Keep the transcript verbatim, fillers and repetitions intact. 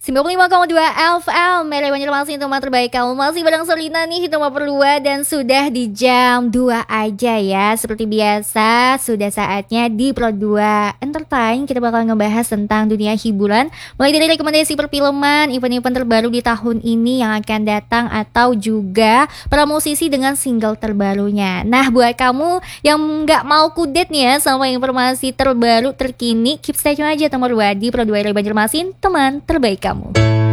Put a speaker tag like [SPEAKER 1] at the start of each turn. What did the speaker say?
[SPEAKER 1] sembilan puluh lima koma dua F M Mere Banjarmasin, teman terbaik kamu. Masih bareng Selina nih, Hitung Perlua. Dan sudah di jam dua aja ya. Seperti biasa, sudah saatnya di Pro dua Entertain kita bakal ngebahas tentang dunia hiburan, mulai dari rekomendasi perfilman, event-event terbaru di tahun ini yang akan datang, atau juga para musisi dengan single terbarunya. Nah, buat kamu yang nggak mau kudet nih ya sama informasi terbaru terkini, keep stay tune aja teman dua di Pro dua Banjarmasin, teman terbaik kamu.